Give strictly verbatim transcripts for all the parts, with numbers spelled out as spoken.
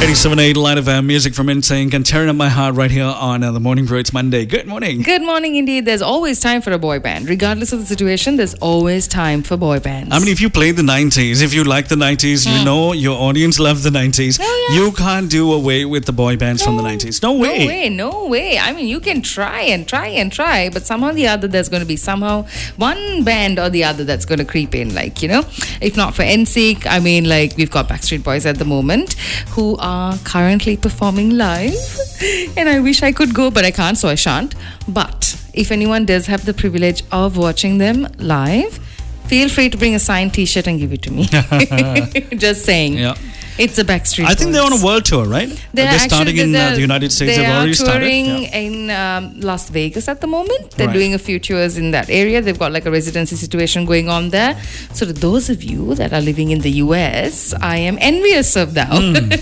eighty-seven point eight Line F M, music from NSYNC and tearing up my heart right here on uh, the Morning Brew. It's Monday. Good morning. Good morning indeed. There's always time for a boy band. Regardless of the situation, there's always time for boy bands. I mean, if you play the nineties, if you like the nineties, mm. you know your audience loves the nineties. Oh, yeah. You can't do away with the boy bands no, from the nineties. No way. No way. No way. I mean, you can try and try and try, but somehow or the other, there's going to be somehow one band or the other that's going to creep in. Like, you know, if not for NSYNC, I mean, like, we've got Backstreet Boys at the moment who are currently performing live. And I wish I could go, but I can't, so I shan't. But if anyone does have the privilege of watching them live, feel free to bring a signed t-shirt and give it to me. Just saying. Yeah. It's a Backstreet I think Boys. they're on a world tour, right? They're, they're starting actually, in they're, uh, the United States. They They've are already touring started. Yeah. in um, Las Vegas at the moment. They're Right. doing a few tours in that area. They've got like a residency situation going on there. So to those of you that are living in the U S, I am envious of that.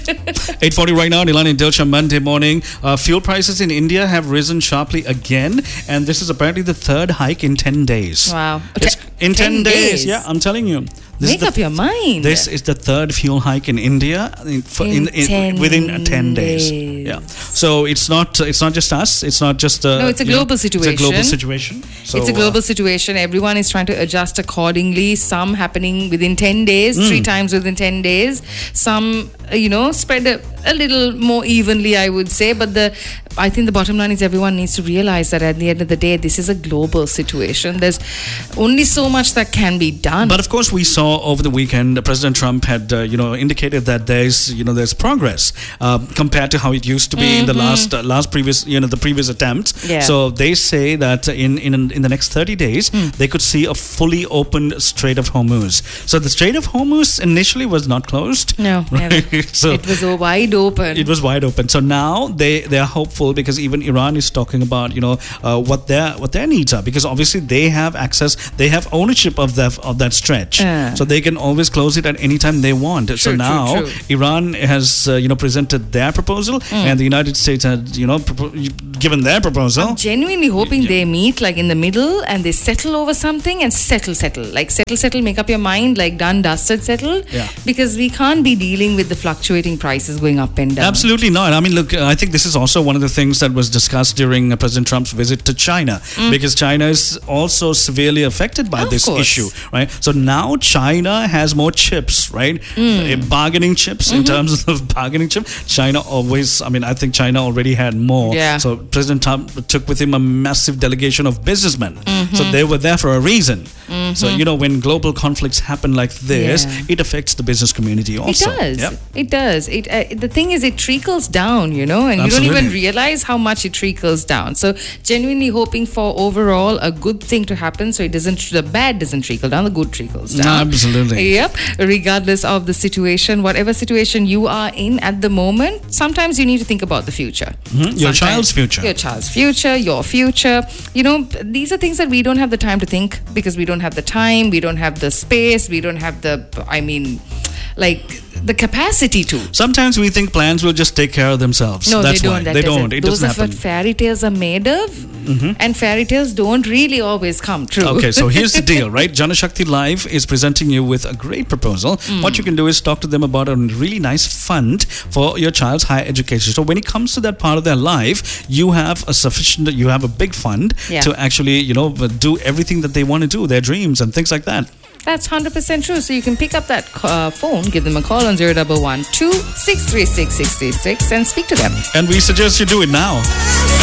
Mm. eight forty right now, Nilan in Dilsha, Monday morning. Uh, fuel prices in India have risen sharply again. And this is apparently the third hike in ten days. Wow. It's in ten, ten days. days. Yeah, I'm telling you. This Make up the, your mind. This is the third fuel hike in India in, for, in, in, in within ten days. days. Yeah. So it's not it's not just us. It's not just uh, no. It's a global know, situation. It's a global situation. So, it's a global uh, situation. Everyone is trying to adjust accordingly. Some happening within ten days, mm. three times within ten days. Some, you know, spread a, a little more evenly, I would say. But the I think the bottom line is everyone needs to realize that at the end of the day, this is a global situation. There's only so much that can be done. But of course, we saw over the weekend, President Trump had, uh, you know, indicated that there's, you know, there's progress uh, compared to how it used to be mm-hmm. in the last, uh, last previous, you know, the previous attempts. Yeah. So they say that in in in the next thirty days, mm. they could see a fully open Strait of Hormuz. So the Strait of Hormuz initially was not closed. No, right? never. So it was wide open. It was wide open. So now they they are hopeful because even Iran is talking about, you know, uh, what their what their needs are, because obviously they have access, they have ownership of that of that stretch, uh. so they can always close it at any time they want. True, so now true, true. Iran has uh, you know presented their proposal, mm. and the United States had you know propo- given their proposal. I'm genuinely hoping yeah. they meet like in the middle and they settle over something and settle, settle, like settle, settle, make up your mind, like done, dusted, settled. Yeah. Because we can't be dealing with the fluctuating prices going up and down. Absolutely not. I mean, look, I think this is also one of the things that was discussed during uh, President Trump's visit to China, mm. because China is also severely affected by of this course. issue, right? So now China has more chips, right? Mm. Uh, bargaining chips, mm-hmm. in terms of bargaining chip. China always, I mean, I think China already had more. Yeah. So President Trump took with him a massive delegation of businessmen. Mm-hmm. So they were there for a reason. Mm-hmm. So, you know, when global conflicts happen like this, yeah. it affects the business community also. It does. Yep. It does. It uh, the thing is, it trickles down, you know, and Absolutely. you don't even realize how much it trickles down. So genuinely hoping for overall a good thing to happen, so it doesn't, the bad doesn't trickle down, the good trickles down. Absolutely. Yep. Regardless of the situation, whatever situation you are in at the moment, sometimes you need to think about the future. Mm-hmm. Your child's future. Your child's future, your future. You know, these are things that we don't have the time to think because we don't have the time, we don't have the space, we don't have the, I mean, like the capacity to. Sometimes we think plans will just take care of themselves. No, That's they don't. Why. That they doesn't. don't. It Those doesn't are happen. what fairy tales are made of, mm-hmm. and fairy tales don't really always come true. Okay, so here's the deal, right? Janashakti Live is presenting you with a great proposal. Mm. What you can do is talk to them about a really nice fund for your child's higher education. So when it comes to that part of their life, you have a sufficient, you have a big fund yeah. to actually, you know, do everything that they want to do, their dreams and things like that. That's one hundred percent true. So you can pick up that uh, phone, give them a call on zero one one two, six three six, six three six and speak to them. And we suggest you do it now.